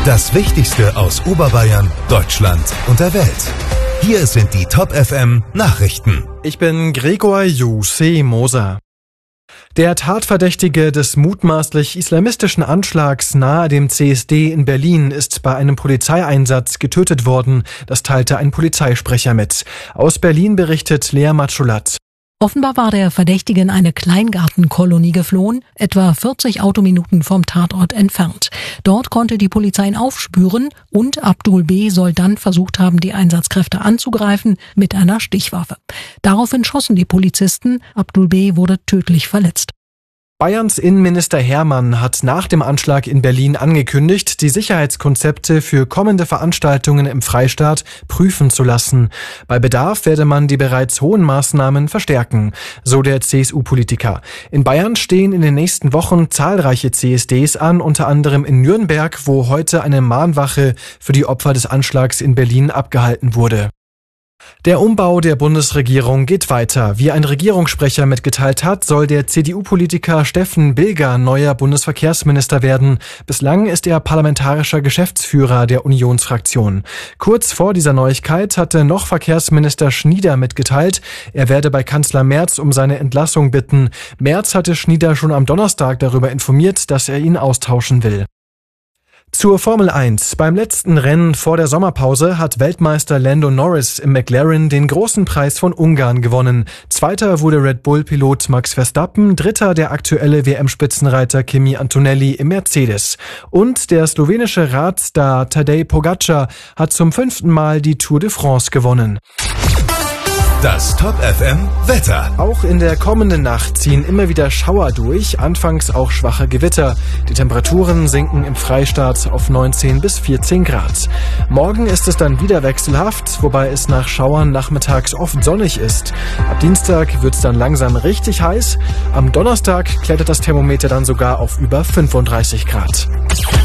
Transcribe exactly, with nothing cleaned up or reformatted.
Das Wichtigste aus Oberbayern, Deutschland und der Welt. Hier sind die Top F M Nachrichten. Ich bin Gregor Jussi Moser. Der Tatverdächtige des mutmaßlich islamistischen Anschlags nahe dem C S D in Berlin ist bei einem Polizeieinsatz getötet worden. Das teilte ein Polizeisprecher mit. Aus Berlin berichtet Lea Matschulat. Offenbar war der Verdächtige in eine Kleingartenkolonie geflohen, etwa vierzig Autominuten vom Tatort entfernt. Dort konnte die Polizei ihn aufspüren und Abdul B. soll dann versucht haben, die Einsatzkräfte anzugreifen mit einer Stichwaffe. Daraufhin schossen die Polizisten. Abdul B. wurde tödlich verletzt. Bayerns Innenminister Hermann hat nach dem Anschlag in Berlin angekündigt, die Sicherheitskonzepte für kommende Veranstaltungen im Freistaat prüfen zu lassen. Bei Bedarf werde man die bereits hohen Maßnahmen verstärken, so der C S U-Politiker. In Bayern stehen in den nächsten Wochen zahlreiche C S Ds an, unter anderem in Nürnberg, wo heute eine Mahnwache für die Opfer des Anschlags in Berlin abgehalten wurde. Der Umbau der Bundesregierung geht weiter. Wie ein Regierungssprecher mitgeteilt hat, soll der C D U-Politiker Steffen Bilger neuer Bundesverkehrsminister werden. Bislang ist er parlamentarischer Geschäftsführer der Unionsfraktion. Kurz vor dieser Neuigkeit hatte noch Verkehrsminister Schnieder mitgeteilt, er werde bei Kanzler Merz um seine Entlassung bitten. Merz hatte Schnieder schon am Donnerstag darüber informiert, dass er ihn austauschen will. Zur Formel eins. Beim letzten Rennen vor der Sommerpause hat Weltmeister Lando Norris im McLaren den großen Preis von Ungarn gewonnen. Zweiter wurde Red Bull-Pilot Max Verstappen, dritter der aktuelle W M-Spitzenreiter Kimi Antonelli im Mercedes. Und der slowenische Radstar Tadej Pogačar hat zum fünften Mal die Tour de France gewonnen. Das Top F M Wetter. Auch in der kommenden Nacht ziehen immer wieder Schauer durch, anfangs auch schwache Gewitter. Die Temperaturen sinken im Freistaat auf neunzehn bis vierzehn Grad. Morgen ist es dann wieder wechselhaft, wobei es nach Schauern nachmittags oft sonnig ist. Ab Dienstag wird es dann langsam richtig heiß. Am Donnerstag klettert das Thermometer dann sogar auf über fünfunddreißig Grad.